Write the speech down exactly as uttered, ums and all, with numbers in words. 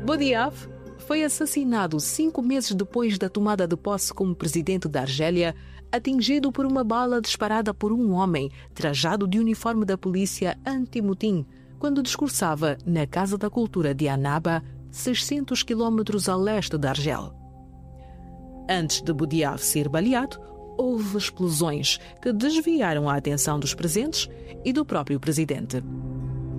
Boudiaf foi assassinado cinco meses depois da tomada de posse como presidente da Argélia, atingido por uma bala disparada por um homem trajado de uniforme da polícia anti-motim, quando discursava na Casa da Cultura de Annaba, seiscentos quilômetros a leste de Argel. Antes de Boudiaf ser baleado, houve explosões que desviaram a atenção dos presentes e do próprio presidente.